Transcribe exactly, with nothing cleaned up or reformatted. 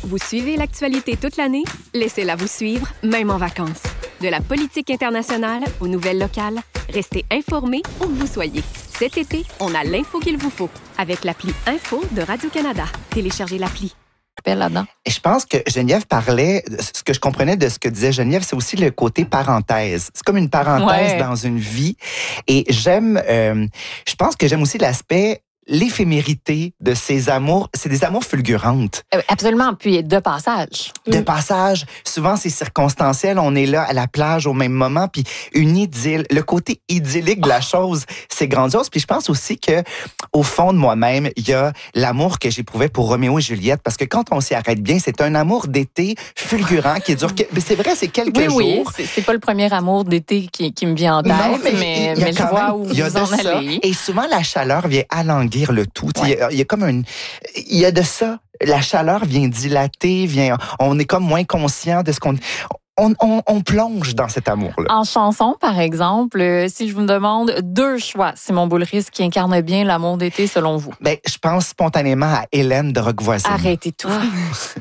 Vous suivez l'actualité toute l'année? Laissez-la vous suivre, même en vacances. De la politique internationale aux nouvelles locales, restez informés où que vous soyez. Cet été, on a l'info qu'il vous faut avec l'appli Info de Radio-Canada. Téléchargez l'appli. Là-dedans. Et je pense que Geneviève parlait, ce que je comprenais de ce que disait Geneviève, c'est aussi le côté parenthèse. C'est comme une parenthèse ouais. dans une vie. Et j'aime, euh, je pense que j'aime aussi l'aspect l'éphémérité de ces amours. C'est des amours fulgurantes. Euh, absolument. Puis de passage. De passage. Souvent, c'est circonstanciel. On est là à la plage au même moment. Puis une idylle. Le côté idyllique de la chose, c'est grandiose. Puis je pense aussi que au fond de moi-même, il y a l'amour que j'éprouvais pour Roméo et Juliette. Parce que quand on s'y arrête bien, c'est un amour d'été fulgurant qui dure... Mais c'est vrai, c'est quelques oui, jours. Oui, c'est, c'est pas le premier amour d'été qui, qui me vient en tête, non, mais, mais, mais je vois où il y a vous de en ça. allez. Et souvent, la chaleur vient alanguir le tout. Ouais. Il, y a, il y a comme une... Il y a de ça. La chaleur vient dilater, vient... On est comme moins conscient de ce qu'on... On, on, on plonge dans cet amour-là. En chanson, par exemple, euh, si je vous demande deux choix, Simon Boulris qui incarne bien l'amour d'été selon vous. Ben, je pense spontanément à Hélène de Roquevoisine. Arrêtez tout.